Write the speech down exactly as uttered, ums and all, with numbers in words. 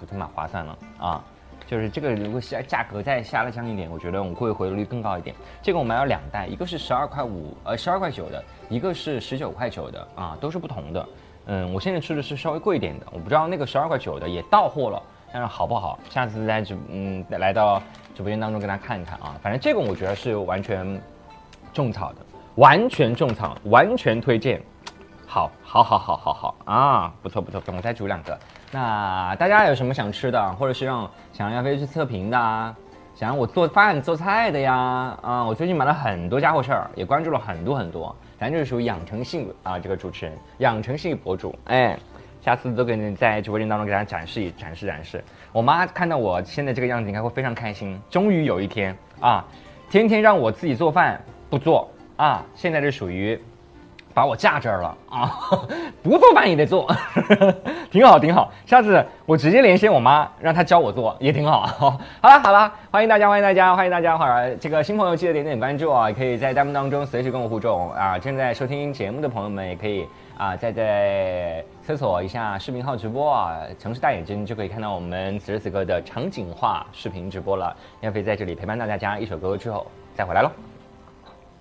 他妈划算了啊！就是这个如果下价格再下了降一点，我觉得我们会回率更高一点。这个我买了两袋，一个是十二块五，呃十二块九的，一个是十九块九的啊，都是不同的。嗯，我现在吃的是稍微贵一点的，我不知道那个十二块九的也到货了，但是好不好？下次在直嗯来到直播间当中跟大家看一看啊。反正这个我觉得是完全种草的，完全种草，完全推荐。好，好，好，好，好，好啊，不错不错，我再煮两个。那大家有什么想吃的，或者是让想让亚飞去测评的啊，想让我做饭做菜的呀？啊，我最近买了很多家伙事儿，也关注了很多很多。咱就是属于养成系啊，这个主持人，养成系博主，哎，下次都给你在直播间当中给大家展示展示展示。我妈看到我现在这个样子，应该会非常开心。终于有一天啊，天天让我自己做饭不做啊，现在是属于把我架这儿了啊，不做饭也得做，挺好挺好。下次我直接连线我妈，让她教我做也挺好。好了好了，欢迎大家欢迎大家欢迎大家，好了，这个新朋友记得点点关注啊，也可以在弹幕当中随时跟我互动啊。正在收听节目的朋友们也可以啊，再在搜索一下视频号直播啊，城市大眼睛就可以看到我们此时此刻的场景化视频直播了。亚飞在这里陪伴大家，一首歌之后再回来喽。